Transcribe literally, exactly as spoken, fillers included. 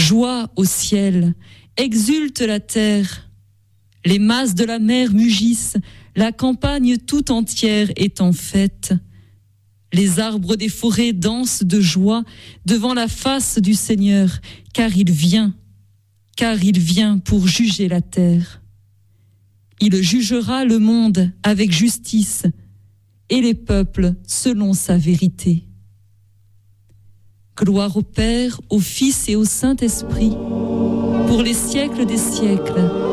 Joie au ciel, exulte la terre. Les masses de la mer mugissent, la campagne tout entière est en fête. Les arbres des forêts dansent de joie devant la face du Seigneur, car il vient, car il vient pour juger la terre. Il jugera le monde avec justice et les peuples selon sa vérité. Gloire au Père, au Fils et au Saint-Esprit, pour les siècles des siècles.